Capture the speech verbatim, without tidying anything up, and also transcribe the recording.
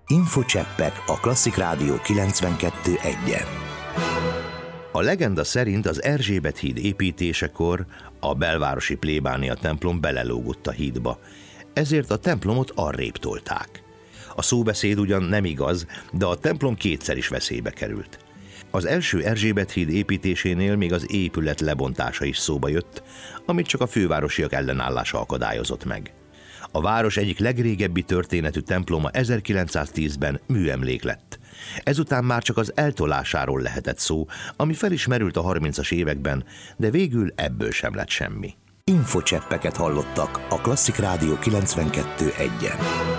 Infocseppek a Klasszik Rádió kilencvenkettő egyen. A legenda szerint az Erzsébet híd építésekor a belvárosi plébánia templom belelógott a hídba, ezért a templomot arrébb tolták. A szóbeszéd ugyan nem igaz, de a templom kétszer is veszélybe került. Az első Erzsébet híd építésénél még az épület lebontása is szóba jött, amit csak a fővárosiak ellenállása akadályozott meg. A város egyik legrégebbi történetű temploma ezerkilencszáztízben műemlék lett. Ezután már csak az eltolásáról lehetett szó, ami fel is merült a harmincas években, de végül ebből sem lett semmi. Infocseppeket hallottak a Klasszik Rádió kilencvenkettő egyen.